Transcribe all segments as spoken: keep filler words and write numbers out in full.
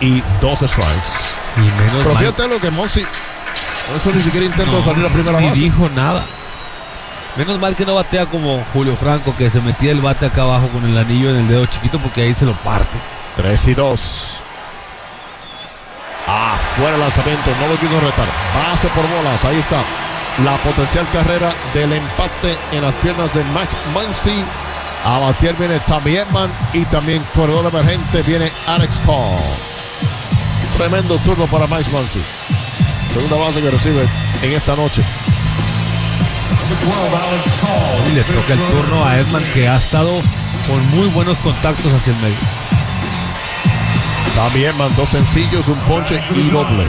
y dos strikes. Y menos Pero mal. fíjate lo que Monsi, eso ni siquiera intentó No, salir a primera ni base. dijo nada. Menos mal que no batea como Julio Franco, que se metía el bate acá abajo con el anillo en el dedo chiquito, porque ahí se lo parte. tres y dos. Ah, fuera el lanzamiento, no lo quiso retar. Base por bolas, ahí está. La potencial carrera del empate en las piernas de Max Muncy. A batear viene Tommy Edman y también corredor emergente viene Alex Call. Tremendo turno para Max Muncy. Segunda base que recibe en esta noche. Y le toca el turno a Edman, que ha estado con muy buenos contactos hacia el medio. También mandó sencillos, un ponche y doble.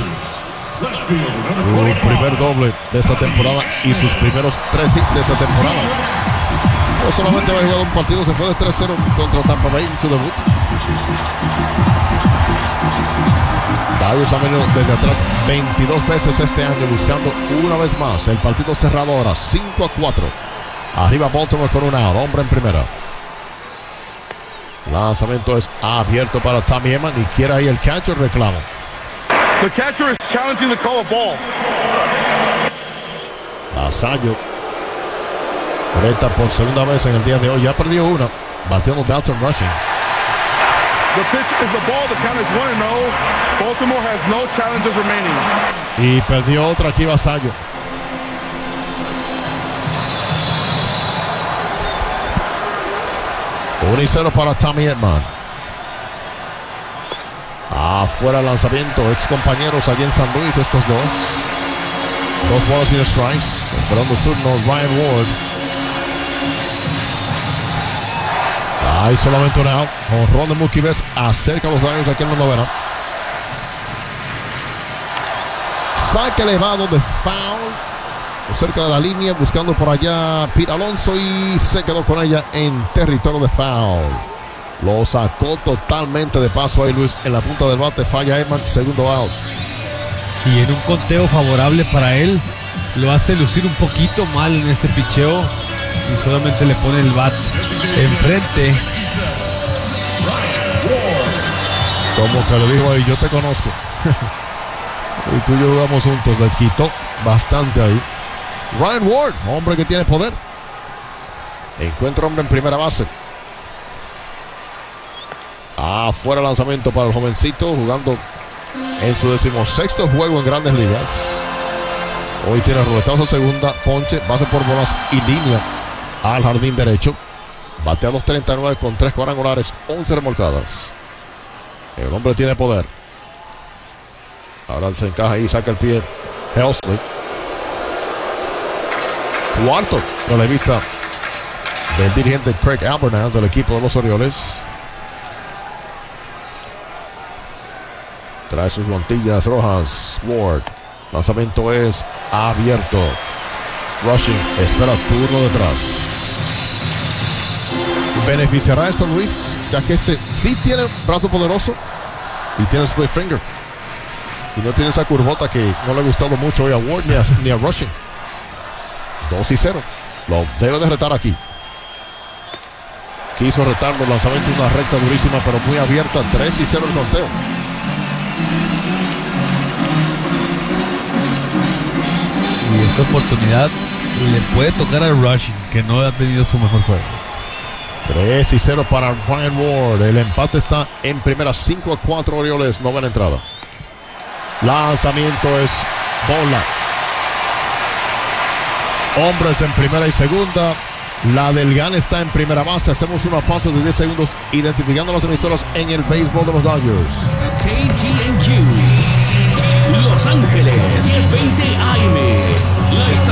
Su primer doble de esta temporada y sus primeros tres hits de esta temporada. No solamente había jugado un partido, se fue de tres cero contra Tampa Bay en su debut. Darius ha venido desde atrás veintidós veces este año, buscando una vez más el partido cerrado ahora, cinco a cuatro. Arriba Baltimore con un out, hombre en primera. Lanzamiento es abierto para Tommy Edman y quiere ahí el catcher, reclamo. The catcher is challenging the call of ball. Lasallo reta por segunda vez en el día de hoy. Ya perdió una, bateando Dalton Rushing. The pitch is the ball. The count is one and oh. Baltimore has no challenges remaining. Y perdió otra aquí Vasallo. uno y cero para Tommy Edman. Afuera el lanzamiento. Ex compañeros allí en San Luis estos dos. Dos bolas y strikes. Esperando turno Ryan Ward. Hay solamente un out. Jonrón de Mookie Betts acerca a los Dodgers aquí en la novena. Saque elevado de foul. Cerca de la línea, buscando por allá Pete Alonso y se quedó con ella en territorio de foul. Lo sacó totalmente de paso ahí Luis en la punta del bate. Falla Edman, segundo out. Y en un conteo favorable para él, lo hace lucir un poquito mal en este picheo y solamente le pone el bat enfrente. Como que le dijo ahí, yo te conozco. Y tú y yo jugamos juntos. Le quitó bastante ahí. Ryan Ward, hombre que tiene poder. Encuentra hombre en primera base. Afuera lanzamiento para el jovencito, jugando en su decimosexto juego en Grandes Ligas. Hoy tiene ruletazo segunda, ponche, base por bolas y línea al jardín derecho. Batea dos treinta y nueve con tres cuadrangulares, once remolcadas. El hombre tiene poder. Ahora se encaja ahí, saca el pie Helsley. Cuarto relevista del dirigente Craig Albernaz del equipo de los Orioles. Trae sus guantillas rojas. Ward. Lanzamiento es abierto. Rushing espera turno detrás. ¿Beneficiará esto Luis? Ya que este sí tiene brazo poderoso y tiene split finger. Y no tiene esa curvota que no le ha gustado mucho hoy a Ward ni a, ni a Rushing. dos y cero. Lo debe de retar aquí. Quiso retarlo. Lanzamiento una recta durísima pero muy abierta. tres y cero el conteo. Y esta oportunidad le puede tocar a Rushing, que no ha tenido su mejor juego. tres y cero para Ryan Ward. El empate está en primera. cinco a cuatro Orioles. Novena entrada. Lanzamiento es bola. Hombres en primera y segunda. La del G A N está en primera base. Hacemos una pausa de diez segundos identificando las emisoras en el béisbol de los Dodgers. K T N Q Los Ángeles diez veinte A M. La